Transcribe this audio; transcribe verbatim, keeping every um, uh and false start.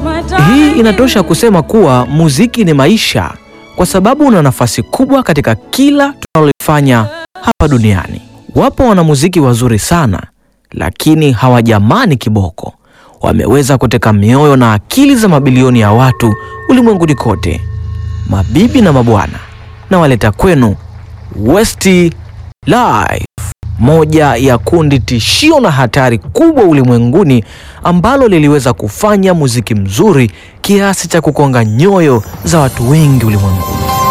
Hii inatosha kusema kuwa muziki ni maisha, kwa sababu una nafasi kubwa katika kila tunalofanya hapa duniani. Wapo wanamuziki wazuri sana, lakini hawajamani kiboko. Wameweza kuteka mioyo na akili za mabilioni ya watu ulimwenguni kote. Mabibi na mabwana, na waleta kwenu Westlife, moja ya kundi tishio na hatari kubwa ulimwenguni, ambalo liliweza kufanya muziki mzuri kiasi cha kukonga nyoyo za watu wengi ulimwenguni.